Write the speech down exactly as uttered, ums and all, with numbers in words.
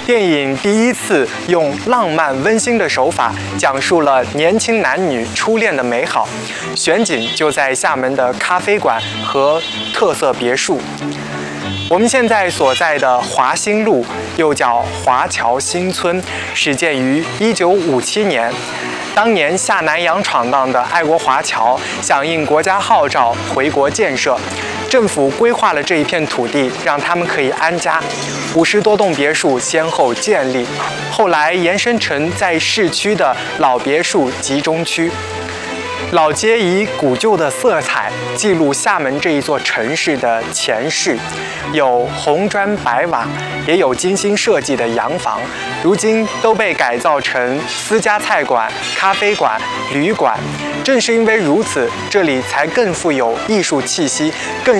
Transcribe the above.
电影第一次用浪漫温馨的手法讲述了年轻男女初恋的美好，选景就在厦门的咖啡馆和特色别墅。我们现在所在的华新路，又叫华侨新村，始建于一九五七年。当年下南洋闯荡的爱国华侨响应国家号召回国建设，政府规划了这一片土地，让他们可以安家。五十多栋别墅先后建立，后来延伸成在市区的老别墅集中区。老街以古旧的色彩记录厦门这一座城市的前世，有红砖白瓦，也有精心设计的洋房，如今都被改造成私家菜馆、咖啡馆、旅馆。正是因为如此，这里才更富有艺术气息，更